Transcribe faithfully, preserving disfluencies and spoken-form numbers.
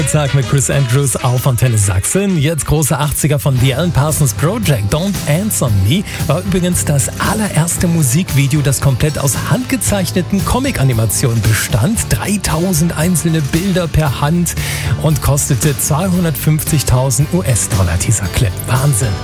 Tag mit Chris Andrews auf Antenne Sachsen. Jetzt große achtziger von The Alan Parsons Project, Don't Answer Me, war übrigens das allererste Musikvideo, das komplett aus handgezeichneten Comic-Animationen bestand. dreitausend einzelne Bilder per Hand und kostete zweihundertfünfzigtausend US-Dollar, dieser Clip. Wahnsinn.